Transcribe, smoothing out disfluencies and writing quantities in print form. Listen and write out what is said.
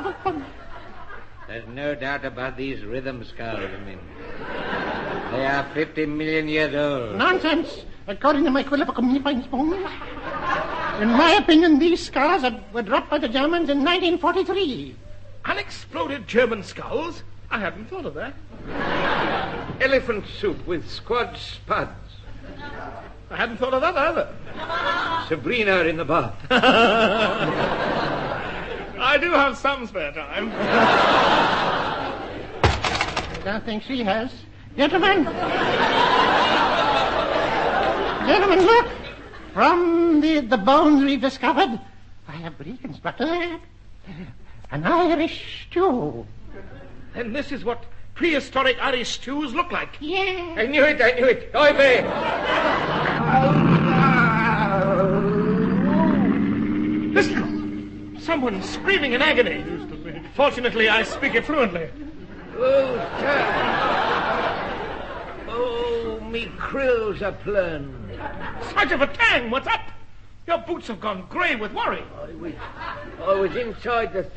There's no doubt about these rhythm skulls, They are 50 million years old. Nonsense. According to my in my opinion, these skulls were dropped by the Germans in 1943. Unexploded German skulls? I hadn't thought of that. Elephant soup with squad spuds. I hadn't thought of that either. Sabrina in the bath. I do have some spare time. I don't think she has. Gentlemen, look. From the bones we've discovered, I have reconstructed an Irish stew. And this is what prehistoric Irish stews look like. Yeah. I knew it. Oi, be. Listen. Someone screaming in agony. Fortunately, I speak it fluently. Oh, me krills are plurned. Sergeant Vatang, what's up? Your boots have gone grey with worry. I was inside the